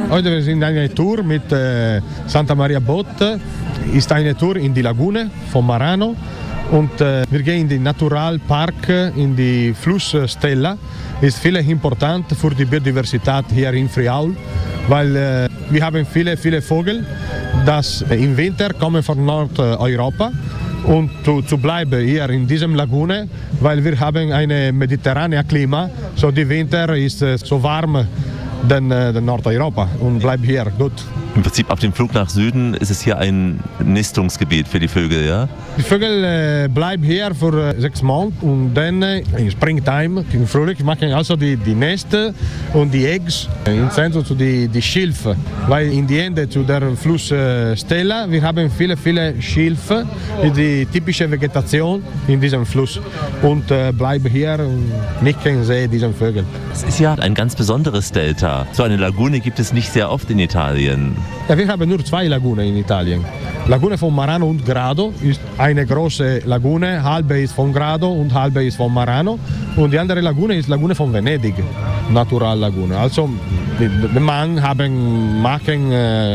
Heute wir sind eine Tour mit Santa Maria Boot. Ist eine Tour in die Lagune von Marano. Und wir gehen in den Naturalpark in die Fluss Stella. Ist viel important für die Biodiversität hier in Friaul, weil wir haben viele Vögel, die im Winter kommen von Nordeuropa. Und zu bleiben hier in diesem Lagune, weil wir haben ein mediterranes Klima, so die Winter ist so warm wie Nordeuropa und bleibt hier gut. Im Prinzip ab dem Flug nach Süden ist es hier ein Nistungsgebiet für die Vögel, ja? Die Vögel bleiben hier für 6 Monate und dann in Springtime, im Frühling, machen also die Nester und die Eggs im Zentrum zu die Schilfe. Weil in die Ende zu der Fluss Stella, wir haben viele Schilfe, die typische Vegetation in diesem Fluss und bleiben hier und nicht sehen diesen Vögel. Es ist ja ein ganz besonderes Delta. So eine Lagune gibt es nicht sehr oft in Italien. Ja, wir haben nur 2 Lagunen in Italien. Lagune von Marano und Grado ist eine große Lagune, halbe ist von Grado und halbe ist von Marano. Und die andere Lagune ist Lagune von Venedig, Naturallagune. Also die Mann machen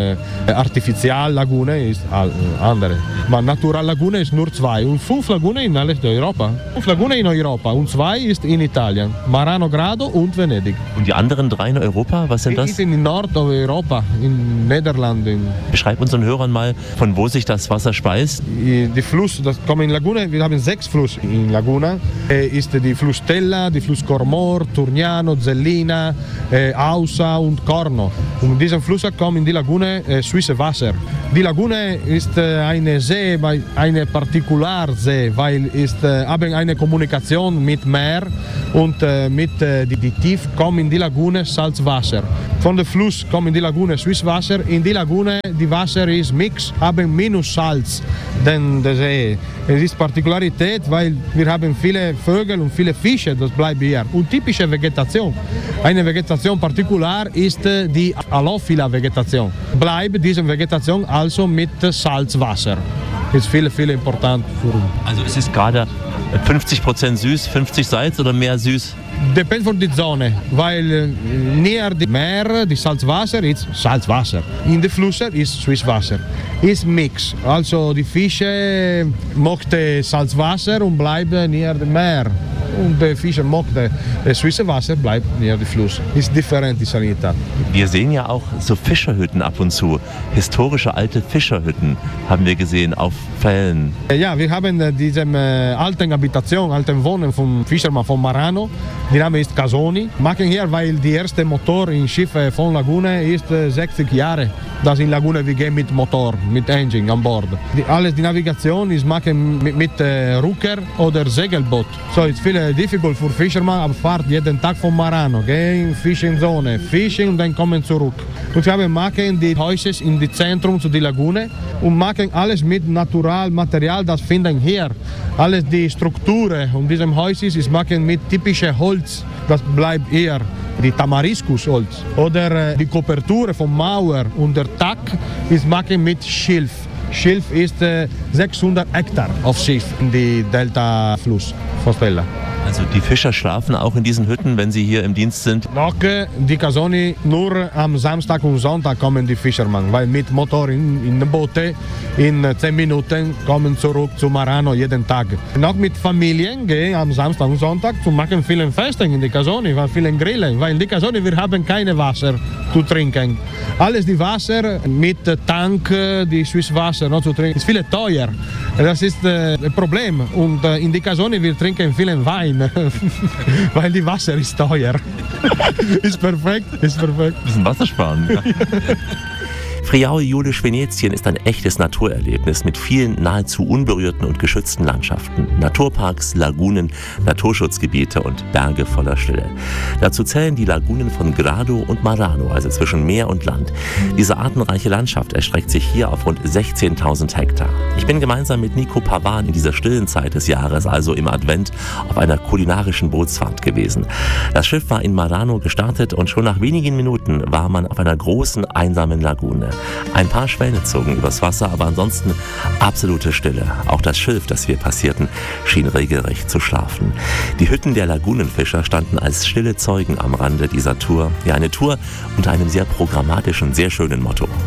Artificiallagune ist andere. Aber Naturallagune ist nur 2 und 5 Lagunen in alles Europa. 5 Lagunen in Europa und 2 ist in Italien, Marano, Grado und Venedig. Und die anderen 3 in Europa, was sind das? Die sind in Nordeuropa, in Niederlanden. Beschreib unseren Hörern mal, von wo sich das Wasser speist. Die Fluss, das kommen in Lagune, wir haben 6 Flüsse in Laguna. Ist die Fluss Stella, die Fluss Cormor, Turniano, Zellina, Ausa und Corno. Und in diesem Fluss kommt in die Lagune süßes Wasser. Die Lagune ist eine See, eine Partikularsee, weil haben eine Kommunikation mit Meer und mit die Tief kommt in die Lagune Salzwasser. Von dem Fluss kommt in die Lagune Süßwasser. In die Lagune die Wasser ist Mix, haben minus Salz, denn der See. Es ist Partikularität, weil wir haben viele Vögel und viele Fische, das bleibt hier. Und typische Vegetation. Eine Vegetation partikular ist die Alophila-Vegetation. Bleibt diese Vegetation also mit Salzwasser. Das ist viel important für uns. Also es ist gerade 50% süß, 50 Salz oder mehr süß? Depende von der Zone, weil näher dem Meer, das Salzwasser ist Salzwasser. In den Flüssen ist Süßwasser. Ist Mix, also die Fische möchten Salzwasser und bleiben näher dem Meer. Und die Fische möchten das süße Wasser, bleibt näher dem Fluss. Ist different die Sanität. Wir sehen ja auch so Fischerhütten ab und zu. Historische alte Fischerhütten haben wir gesehen auf Fällen. Ja, wir haben diese alten Habitation, alten Wohnen vom Fischermann von Marano. Der Name ist Casoni. Machen hier, weil der erste Motor in Schiffen von Lagune ist 60 Jahre. Das in Lagune wir gehen mit Motor, mit Engine an Bord. Die Navigation ist machen mit Rucker oder Segelboot. So ist viel difficult für Fischermann, aber fahrt jeden Tag von Marano, gehen Fischenzone, fischen und dann kommen zurück. Und wir machen die Häuser in die Zentrum zu der Lagune und machen alles mit Naturalmaterial, das finden hier. Alles die Strukturen und diesem Haus ist machen mit typischem Holz, das bleibt hier. Die Tamariskusholz oder die Koperture von Mauer und der Dach ist machen mit Schilf. Schilf ist 600 Hektar auf Schiff in die Delta-Fluss von Stella. Also die Fischer schlafen auch in diesen Hütten, wenn sie hier im Dienst sind? Noch die Casoni, nur am Samstag und Sonntag kommen die Fischermann, weil mit Motor in den Boote in 10 Minuten kommen zurück zu Marano jeden Tag. Noch mit Familien gehen am Samstag und Sonntag zu machen vielen Festen in die Casoni, weil vielen Grillen, weil in die Casoni wir haben keine Wasser zu trinken. Alles die Wasser mit Tank, die Süßwasser noch zu trinken, ist viel teuer. Das ist ein Problem und in die Casoni wir trinken vielen Wein. Weil die Wasser ist teuer. Ist perfekt. Ein bisschen Wasser sparen. Ja. Friaul Julisch Venetien ist ein echtes Naturerlebnis mit vielen nahezu unberührten und geschützten Landschaften, Naturparks, Lagunen, Naturschutzgebiete und Berge voller Stille. Dazu zählen die Lagunen von Grado und Marano, also zwischen Meer und Land. Diese artenreiche Landschaft erstreckt sich hier auf rund 16.000 Hektar. Ich bin gemeinsam mit Nico Pavan in dieser stillen Zeit des Jahres, also im Advent, auf einer kulinarischen Bootsfahrt gewesen. Das Schiff war in Marano gestartet und schon nach wenigen Minuten war man auf einer großen, einsamen Lagune. Ein paar Schwäne zogen übers Wasser, aber ansonsten absolute Stille. Auch das Schilf, das wir passierten, schien regelrecht zu schlafen. Die Hütten der Lagunenfischer standen als stille Zeugen am Rande dieser Tour. Ja, eine Tour unter einem sehr programmatischen, sehr schönen Motto.